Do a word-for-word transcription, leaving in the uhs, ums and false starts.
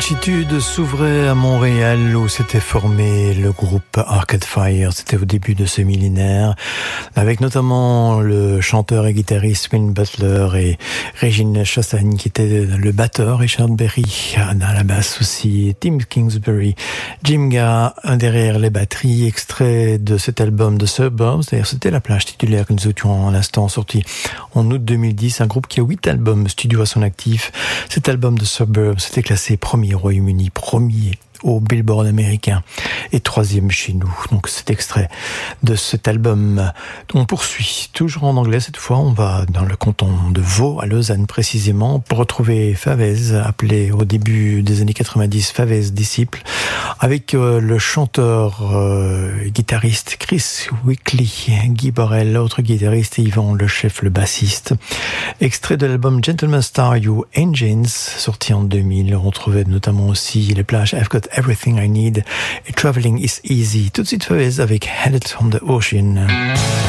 Longitude s'ouvrait à Montréal où s'était formé le groupe Arcade Fire. C'était au début de ce millénaire, avec notamment le chanteur et guitariste Win Butler et Régine Chassagne qui était le batteur, Richard Berry à la basse aussi, Tim Kingsbury, Jim Ga derrière les batteries, extrait de cet album de Suburbs. D'ailleurs, c'était la plage titulaire que nous étions à l'instant sorti en août deux mille dix, un groupe qui a huit albums studio à son actif. Cet album de Suburbs c'était classé premier au Royaume-Uni, premier au Billboard américain et troisième chez nous. Donc cet extrait de cet album. On poursuit, toujours en anglais cette fois. On va dans le canton de Vaud, à Lausanne précisément, pour retrouver Favez, appelé au début des années quatre-vingt-dix Favez Disciple, avec euh, le chanteur euh, guitariste Chris Wickley, Guy Borel, l'autre guitariste, et Yvan le chef, le bassiste. Extrait de l'album Gentleman Star You Engines, sorti en deux mille. On trouvait notamment aussi les plages I've Got Everything I Need et Traveling is Easy. Tout de suite Favez avec Headed on the Ocean.